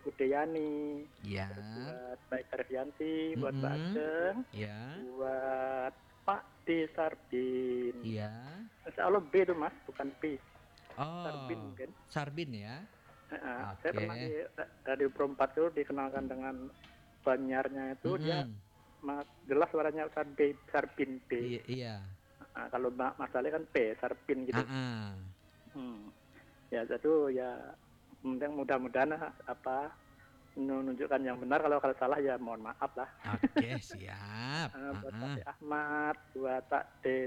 Udeyani, Iya. terus buat Mbak Darvianti, buat Mbak Mhm. Ageng, Iya. buat Pak D Sarbin. Iya. Insya Allah B itu Mas, bukan P. Sarbin Oh, mungkin. Sarbin ya? Saya pernah Oke. di Radio Pro 4 itu dikenalkan dengan penyiarnya itu dia Mhm. jelas suaranya Sarbin B. Iya. Kalau Mas Ale kan P, Sarbin gitu. Heeh. Hmm. Ya itu ya mudah-mudahan apa menunjukkan yang benar, kalau salah ya mohon maaf lah. Oke, siap. Buat Pak Heeh. D Ahmad, buat Pak D